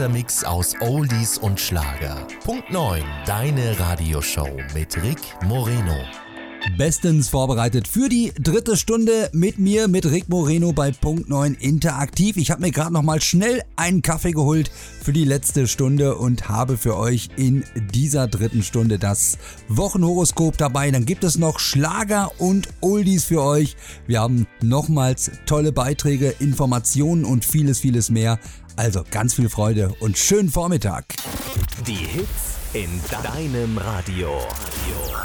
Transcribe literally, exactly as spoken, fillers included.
bunter Mix aus Oldies und Schlager. Punkt neun, deine Radioshow mit Rick Moreno. Bestens vorbereitet für die dritte Stunde mit mir, mit Rick Moreno bei Punkt neun Interaktiv. Ich habe mir gerade noch mal schnell einen Kaffee geholt für die letzte Stunde und habe für euch in dieser dritten Stunde das Wochenhoroskop dabei. Dann gibt es noch Schlager und Oldies für euch. Wir haben nochmals tolle Beiträge, Informationen und vieles, vieles mehr. Also ganz viel Freude und schönen Vormittag. Die Hits in deinem Radio.